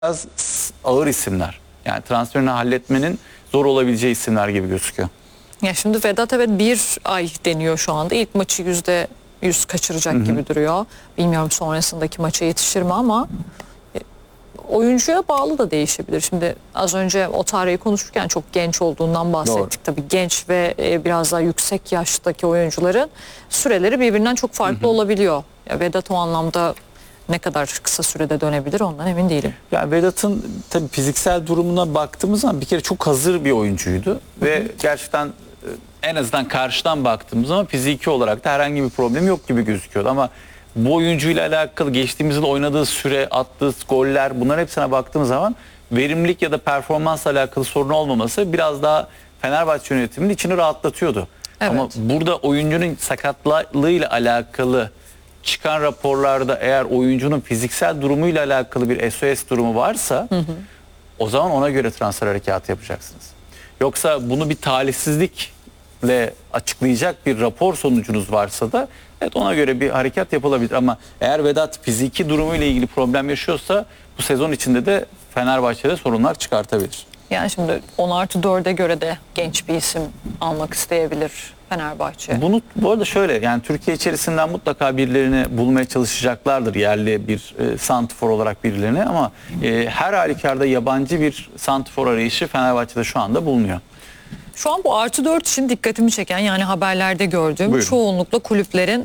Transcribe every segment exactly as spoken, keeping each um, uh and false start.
biraz ağır isimler. Yani transferini halletmenin zor olabileceği isimler gibi gözüküyor. Ya şimdi Vedat evet bir ay deniyor şu anda. İlk maçı yüzde yüz kaçıracak, hı hı, gibi duruyor. Bilmiyorum sonrasındaki maça yetişir mi ama oyuncuya bağlı da değişebilir. Şimdi az önce Otara'yı konuşurken çok genç olduğundan bahsettik. Doğru. Tabii genç ve biraz daha yüksek yaştaki oyuncuların süreleri birbirinden çok farklı, hı hı, olabiliyor. Ya Vedat o anlamda ne kadar kısa sürede dönebilir ondan emin değilim. Yani Vedat'ın tabii fiziksel durumuna baktığımız zaman bir kere çok hazır bir oyuncuydu. Hı hı. Ve gerçekten en azından karşıdan baktığımız zaman fiziki olarak da herhangi bir problem yok gibi gözüküyordu. Ama bu oyuncuyla alakalı geçtiğimiz yıl oynadığı süre, attığı goller, bunların hepsine baktığımız zaman verimlilik ya da performansla alakalı sorun olmaması biraz daha Fenerbahçe yönetiminin içini rahatlatıyordu. Evet. Ama burada oyuncunun sakatlığıyla alakalı çıkan raporlarda eğer oyuncunun fiziksel durumuyla alakalı bir S O S durumu varsa, hı hı, o zaman ona göre transfer harekatı yapacaksınız. Yoksa bunu bir talihsizlikle açıklayacak bir rapor sonucunuz varsa da evet ona göre bir harekat yapılabilir. Ama eğer Vedat fiziki durumuyla ilgili problem yaşıyorsa bu sezon içinde de Fenerbahçe'de sorunlar çıkartabilir. Yani şimdi on artı dörde göre de genç bir isim almak isteyebilir Fenerbahçe. Bunu bu arada şöyle, yani Türkiye içerisinden mutlaka birilerini bulmaya çalışacaklardır, yerli bir e, santrfor olarak birilerini, ama e, her halükarda yabancı bir santrfor arayışı Fenerbahçe'de şu anda bulunuyor. Şu an bu artı dört için dikkatimi çeken, yani haberlerde gördüğüm, buyurun, çoğunlukla kulüplerin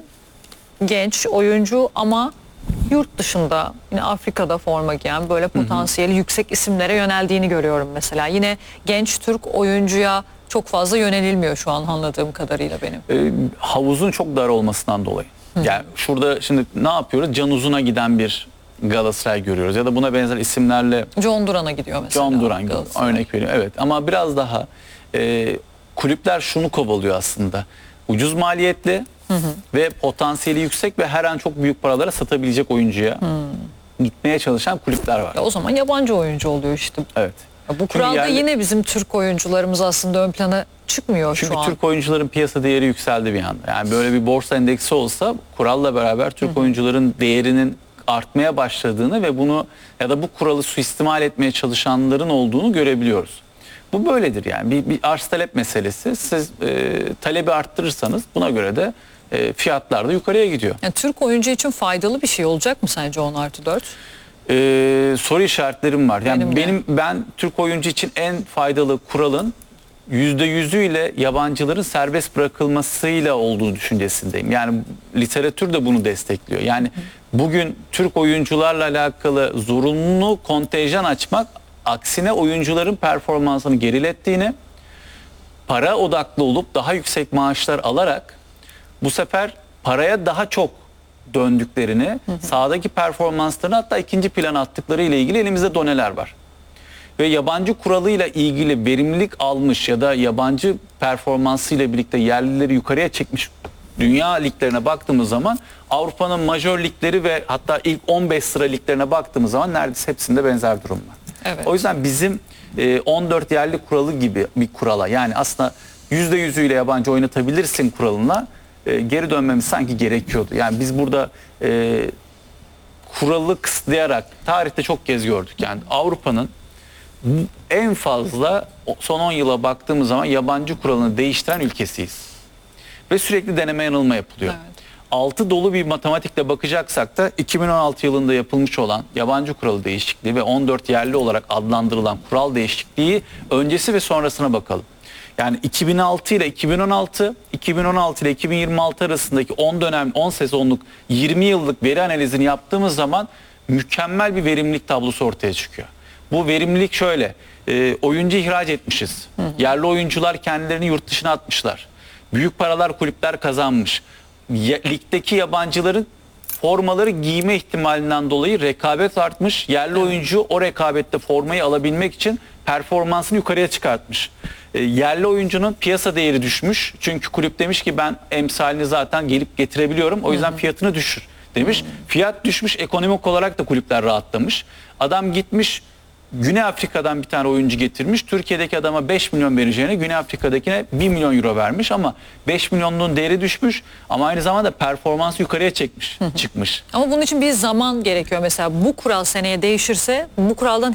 genç oyuncu ama yurt dışında, yine Afrika'da forma giyen böyle potansiyeli, hı hı, yüksek isimlere yöneldiğini görüyorum mesela. Yine genç Türk oyuncuya çok fazla yönelilmiyor şu an anladığım kadarıyla benim. E, havuzun çok dar olmasından dolayı. Hı. Yani şurada şimdi ne yapıyoruz? Can Uzun'a giden bir Galatasaray görüyoruz ya da buna benzer isimlerle. John Duran'a gidiyor mesela. John Duran gibi örnek veriyor. Evet, ama biraz daha e, kulüpler şunu kovalıyor aslında. Ucuz maliyetli, hı hı, ve potansiyeli yüksek ve her an çok büyük paralara satabilecek oyuncuya, hı, gitmeye çalışan kulüpler var. Ya o zaman yabancı oyuncu oluyor işte. Evet. Ya bu kuralda yerli, yine bizim Türk oyuncularımız aslında ön plana çıkmıyor çünkü şu an. Çünkü Türk oyuncuların piyasa değeri yükseldi bir anda. Yani böyle bir borsa endeksi olsa kuralla beraber Türk, hı hı, oyuncuların değerinin artmaya başladığını ve bunu ya da bu kuralı suistimal etmeye çalışanların olduğunu görebiliyoruz. Bu böyledir yani. Bir, bir arz talep meselesi. Siz e, talebi arttırırsanız buna göre de e, fiyatlar da yukarıya gidiyor. Yani Türk oyuncu için faydalı bir şey olacak mı sence on artı dört? Ee, soru işaretlerim var. Yani benim, benim ben Türk oyuncu için en faydalı kuralın yüzde yüzüyle yabancıların serbest bırakılmasıyla olduğu düşüncesindeyim. Yani literatür de bunu destekliyor. Yani bugün Türk oyuncularla alakalı zorunlu kontenjan açmak aksine oyuncuların performansını gerilettiğini, para odaklı olup daha yüksek maaşlar alarak bu sefer paraya daha çok döndüklerini, hı hı, sahadaki performanslarını hatta ikinci plan attıkları ile ilgili elimizde doneler var. Ve yabancı kuralıyla ilgili verimlilik almış ya da yabancı performansıyla birlikte yerlileri yukarıya çekmiş dünya liglerine baktığımız zaman Avrupa'nın majör ligleri ve hatta ilk on beş sıra liglerine baktığımız zaman neredeyse hepsinde benzer durum var. Evet. O yüzden bizim e, on dört yerli kuralı gibi bir kurala, yani aslında yüzde yüzüyle yabancı oynatabilirsin kuralına e, geri dönmemiz sanki gerekiyordu. Yani biz burada e, kuralı kısıtlayarak tarihte çok kez gördük. Yani Avrupa'nın en fazla son on yıla baktığımız zaman yabancı kuralını değiştiren ülkesiyiz. Ve sürekli deneme yanılma yapılıyor. Evet. Altı dolu bir matematikle bakacaksak da iki bin on altı yılında yapılmış olan yabancı kuralı değişikliği ve on dört yerli olarak adlandırılan kural değişikliği öncesi ve sonrasına bakalım. Yani iki bin altı ile iki bin on altı, iki bin on altı ile iki bin yirmi altı arasındaki on dönem, on sezonluk, yirmi yıllık veri analizini yaptığımız zaman mükemmel bir verimlilik tablosu ortaya çıkıyor. Bu verimlilik şöyle, e, oyuncu ihraç etmişiz. Hı hı. Yerli oyuncular kendilerini yurt dışına atmışlar. Büyük paralar kulüpler kazanmış. Ya, ligdeki yabancıların formaları giyme ihtimalinden dolayı rekabet artmış. Yerli, evet, oyuncu o rekabette formayı alabilmek için performansını yukarıya çıkartmış. E, yerli oyuncunun piyasa değeri düşmüş. Çünkü kulüp demiş ki ben emsalini zaten gelip getirebiliyorum. O yüzden, hı hı, fiyatını düşür demiş. Hı hı. Fiyat düşmüş, ekonomik olarak da kulüpler rahatlamış. Adam gitmiş Güney Afrika'dan bir tane oyuncu getirmiş. Türkiye'deki adama beş milyon vereceğine Güney Afrika'dakine bir milyon euro vermiş ama beş milyonluğun değeri düşmüş ama aynı zamanda performansı yukarıya çekmiş, çıkmış. Ama bunun için bir zaman gerekiyor. Mesela bu kural seneye değişirse bu kuraldan